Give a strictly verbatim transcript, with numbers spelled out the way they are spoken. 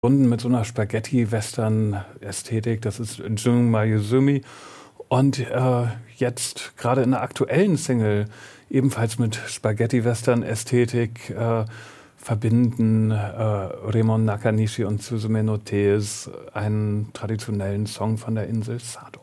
verbunden mit so einer Spaghetti-Western-Ästhetik. Das ist Jun Mayuzumi. Und äh, jetzt gerade in der aktuellen Single, ebenfalls mit Spaghetti-Western-Ästhetik, äh, verbinden äh, Remon Nakanishi und Suzume no Tees einen traditionellen Song von der Insel Sado.